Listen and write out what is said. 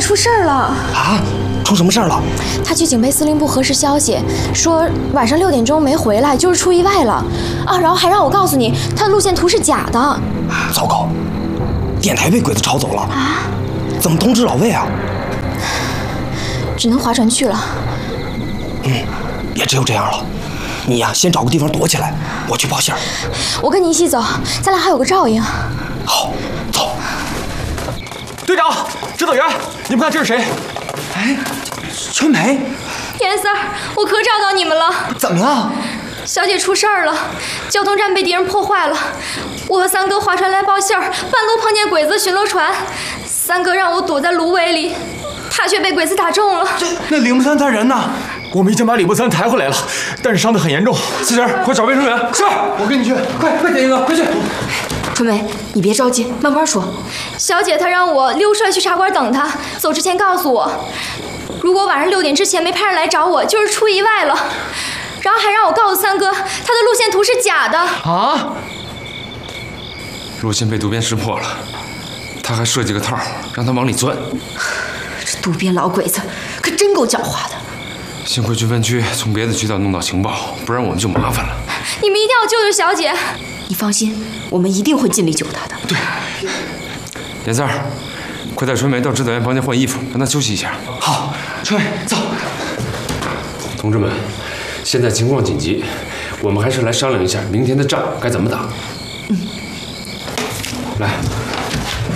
出事儿了啊！出什么事儿了？ 他去警备司令部核实消息，说晚上6点钟没回来，就是出意外了啊！然后还让我告诉你，他的路线图是假的。 糟糕，电台被鬼子抄走了啊！怎么通知老魏啊？ 只能划船去了。 也只有这样了。你呀，先找个地方躲起来，我去报信儿。 我跟你一起走，咱俩还有个照应。 好，走。 队长，指导员，你们看这是谁？ 哎，春梅， 严 Sir， 我可找到你们了。 怎么了？ 小姐出事儿了，交通站被敌人破坏了。我和三哥划船来报信儿，半路碰见鬼子巡逻船，三哥让我躲在芦苇里，他却被鬼子打中了。 那李木三他人呢？ 我们已经把李木三抬回来了，但是伤得很严重。四姐，快找卫生员。 是，我跟你去，快点，英哥，快去。 春梅，你别着急，慢慢说。小姐她让我溜出来去茶馆等她，走之前告诉我，如果晚上6点之前没派人来找我，就是出意外了。然后还让我告诉三哥，他的路线图是假的。 啊！ 路线被渡边识破了，他还设计个套，让他往里钻。 这渡边老鬼子可真够狡猾的。 幸亏军分区从别的渠道弄到情报，不然我们就麻烦了。 你们一定要救救小姐。你放心，我们一定会尽力救她的。 对，严三儿，快带春梅到指导员房间换衣服，让她休息一下。 好，春梅，走。 同志们，现在情况紧急，我们还是来商量一下明天的仗该怎么打。来。